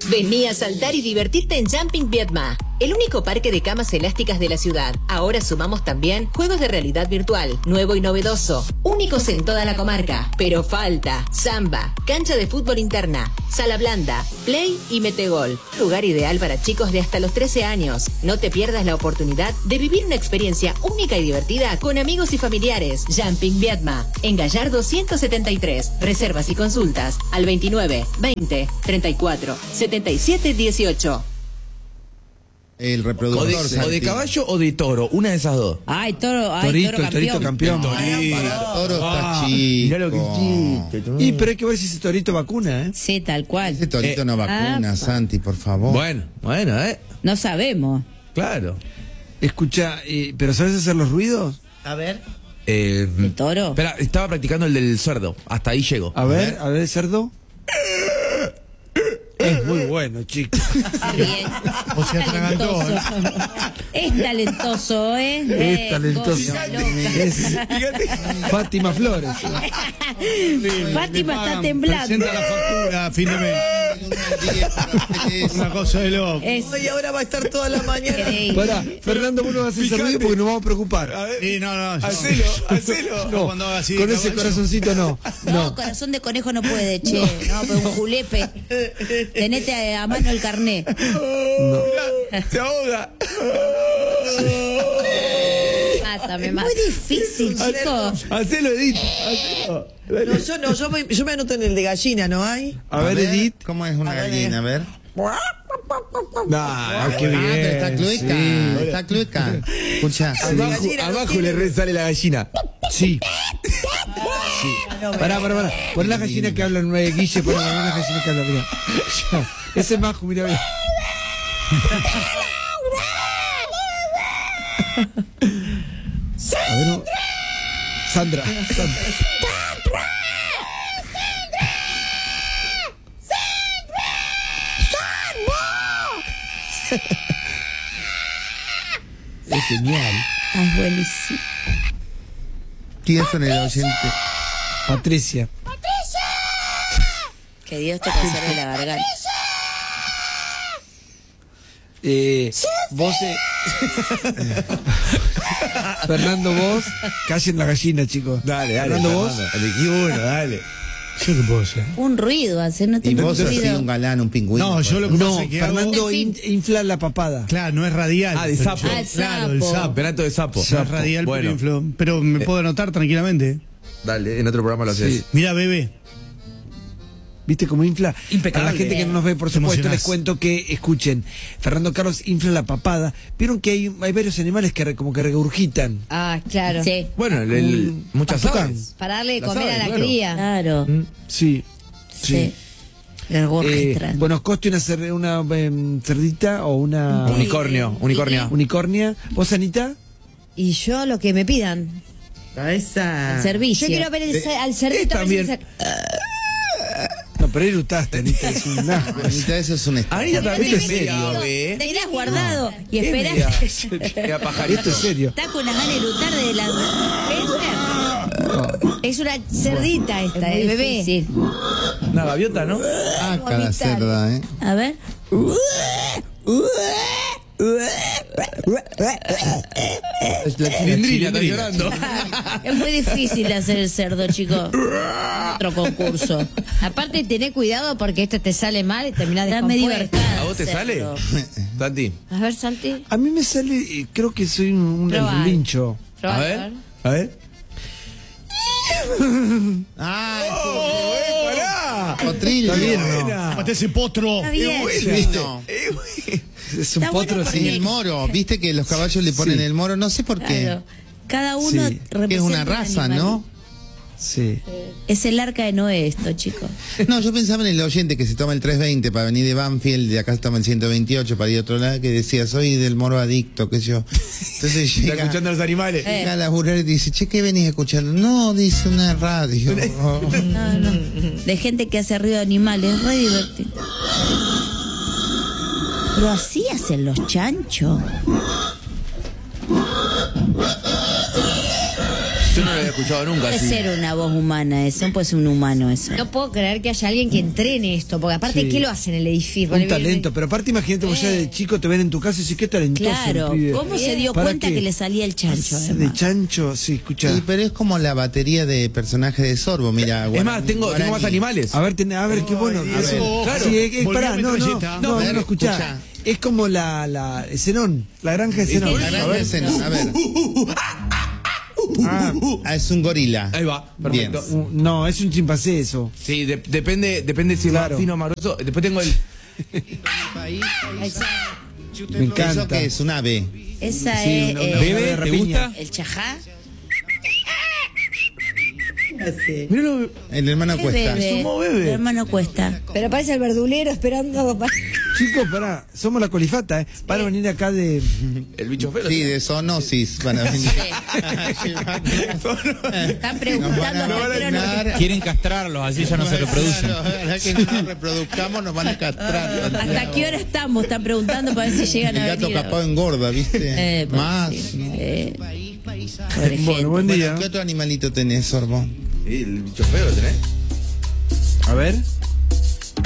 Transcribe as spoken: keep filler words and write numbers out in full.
Vení a saltar y divertirte en Jumping Vietma, el único parque de camas elásticas de la ciudad. Ahora sumamos también juegos de realidad virtual, nuevo y novedoso, únicos en toda la comarca. Pero falta samba, cancha de fútbol interna, sala blanda, play y metegol. Lugar ideal para chicos de hasta los trece años. No te pierdas la oportunidad de vivir una experiencia única y divertida con amigos y familiares. Jumping Vietma, en Gallardo ciento setenta y tres. Reservas y consultas al veintinueve, veinte, treinta y cuatro, setenta y siete, dieciocho. El reproductor. O de, o de caballo o de toro, una de esas dos. Ay, toro, ay, Torito, toro el torito campeón. Torito. El toro está Ah, chico. mirá lo que chiste. Y pero hay que ver si ese torito vacuna, ¿eh? Sí, tal cual. Ese torito Eh, no vacuna, apa. Santi, por favor. Bueno, bueno, ¿eh? No sabemos. Claro. Escucha, eh, ¿pero sabes hacer los ruidos? A ver. Eh, ¿El toro? Espera, estaba practicando el del cerdo. Hasta ahí llego. A ver, a ver, cerdo. Es muy bueno, chicos. Está bien. O sea, atragantó, ¿eh? Es talentoso, ¿eh? Es Eh, talentoso. cosa loca. Es Fátima Flores. Fátima está temblando. Presenta la factura a fin de mes. Una cosa de loco. Es Y ahora va a estar toda la mañana. increíble. Pará, Fernando, vos no vas a hacer Fíjate. ruido porque nos vamos a preocupar. Sí, no, no. Hacelo, hacelo. No, Cuando haga así de con ese caballo. corazoncito no. No, No. corazón de conejo no puede, che. No, pero un julepe. Tenete a mano el carné. Se ahoga. Mátame, mátame. Muy difícil, chicos. Hacelo, Edith. Hacelo. No, yo no, yo me, yo me anoto en el de gallina, ¿no hay? A ver, Edith. ¿Cómo es una A ver, gallina? A ver. Ah, qué Ah, bien. pero está clueca. Sí. Está clueca. Escucha. Abajo, gallina no abajo tiene- le re sale la gallina. Sí. Pará, pará, pará. Pon la gallina que hablan, eh, Guille, pon la gallina que hablan, mirá. Ya. Ese es Majo, mirá, mirá. A ver, no. Sandra. Sandra. Es genial. Ah, es buenísimo. ¿Quién son el oyente? Patricia. Que Dios te conserve la garganta. Eh, vos, eh, Fernando, vos, callen la gallina, chicos. Dale, dale. Fernando, vos. Elegí uno, dale. ¿Yo qué puedo hacer? Un ruido, hacer no Y tengo vos así, ruido. un galán, un pingüino. No, yo lo que No, pasa es que hago- Fernando Delfín. in- infla la papada. Claro, no es radial. Ah, de pero sapo. yo- Ah, el Claro, el sapo. sapo. Perato de sapo. No es radial, Bueno. pero inflo. Pero me puedo anotar tranquilamente. Dale, en otro programa lo haces. Sí. Mira, bebé. ¿Viste cómo infla? Impecable. A la gente que no nos ve, por Te supuesto, emocionás. les cuento que, escuchen, Fernando Carlos infla la papada. Vieron que hay, hay varios animales que re- como que regurgitan. Ah, claro. Sí. Bueno, el, el- Un muchas patucán. aves. Para darle de Las comer aves, a la claro. cría. Claro. Mm, Sí, sí. Sí. Regurgitran. Eh, bueno, coste una, cer- una em, cerdita o una Unicornio, unicornia. unicornia. ¿Vos, Anita? Y yo lo que me pidan. Esa. El servicio. Yo quiero ver el, al cerdito. eh, también. ver si se- No, pero ahí lustaste, Anita, es un asco. Anita, eso es un estado. Anita también Esto es es media serio. ave. Te quedas guardado y Es esperas. media- media pajarito. Esto es serio. Está con las ganas de lutar de la. Es una cerdita esta, el bebé. Una gaviota, ¿no? Ah, cada cerda, ¿eh? A ver. Es la Cilindrina está chilindrina. llorando. Es muy difícil hacer el cerdo, chico. Otro concurso. Aparte, tené cuidado porque esto te sale mal y terminás de medio ¿A vos te sale? Santi. A ver, Santi. A mí me sale, eh, creo que soy un, un Probá. lincho. Probá, A ver. A ver. Ah, ¡Pará! potrillo. Está bien, ¿no? Mate ese potro. Está bien. ¿Viste? Es un Está potro bueno así. En el moro, viste que los caballos le ponen Sí. el moro, no sé por qué. Claro. Cada uno Sí. representa Que es una un raza, animal. ¿no? Sí. Es el arca de Noé esto, chicos. No, yo pensaba en el oyente que se toma el trescientos veinte para venir de Banfield, de acá se toma el ciento veintiocho para ir a otro lado, que decía, soy del moro adicto, qué sé yo. Entonces Está llega, escuchando a los animales. llega a laburar y dice, che, ¿qué venís escuchando? No, dice una radio. No, no. De gente que hace ruido de animales, es re divertido. Pero así hacen los chanchos. Yo no lo había escuchado nunca Puede así. ser una voz humana eso, no puede ser un humano eso. No puedo creer que haya alguien que entrene esto, porque aparte, Sí. ¿qué lo hacen en el edificio? Un talento, pero aparte imagínate vos ya de chico te ven en tu casa y decís, qué talentoso. Claro, el pibe. ¿cómo se dio ¿Para cuenta qué? que le salía el chancho? De además? chancho, sí, escucha. Sí, pero es como la batería de personajes de Sorbo, mira. Es más, tengo, tengo más animales. A ver, ten- a ver, qué bueno. Ay, A ver, eso, claro. ojo, Sí, es, es- volvió pará, mi no, no, metralleta. no, A ver, no, escuchá. escuchá. Es como la, la, el Zenón, la granja de Zenón. La gran escena, a ver. Ah, Ah, es un gorila. Ahí va, Bien. perfecto. uh, no, es un chimpancé eso. Sí, de- depende, depende si es Claro. más fino o más grueso. Después tengo el. Me encanta. ¿Eso qué es? Un ave. Esa Sí, es una- una eh, bebé ¿Bebe? ¿Te rapiña. gusta? el chajá. Así. Míralo. El hermano ¿Qué Cuesta. bebe? Sumo bebe. El hermano Cuesta. Pero parece el verdulero esperando. pa- Chicos, pará, somos la colifata, ¿eh? Van a venir acá de. El bicho feo. Sí, de zoonosis para venir. Están preguntando, Nos van a pero no- ganar. Quieren castrarlos, así ya no se reproducen. Claro, ahora que no nos reproduzcamos nos van a castrar. ¿hasta qué hora estamos? Están preguntando para ver si llegan El a gato venir. capado engorda, ¿viste? Eh, Más. pobrecito. ¿no? Eh, pobre gente. Bueno, buen día. Bueno, ¿qué otro animalito tenés, Sorbo? Sí, el bicho feo lo tenés. A ver.